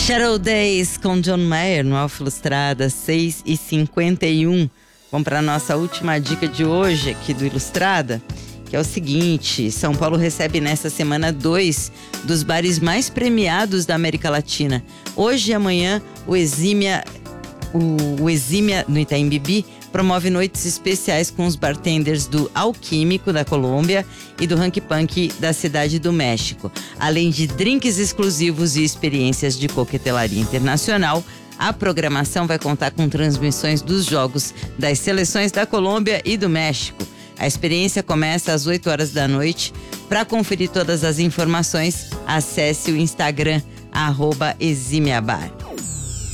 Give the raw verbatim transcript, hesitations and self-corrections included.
Shadow Days com John Mayer no Alfa Ilustrada, seis e cinquenta e um. Vamos para a nossa última dica de hoje aqui do Ilustrada, que é o seguinte: São Paulo recebe nessa semana dois dos bares mais premiados da América Latina. Hoje e amanhã, o Exímia, o, o Exímia no Itaim Bibi promove noites especiais com os bartenders do Alquímico, da Colômbia, e do Hanky Punk, da Cidade do México. Além de drinks exclusivos e experiências de coquetelaria internacional, a programação vai contar com transmissões dos jogos das seleções da Colômbia e do México. A experiência começa às oito horas da noite. Para conferir todas as informações, acesse o Instagram, arroba Exímia Bar.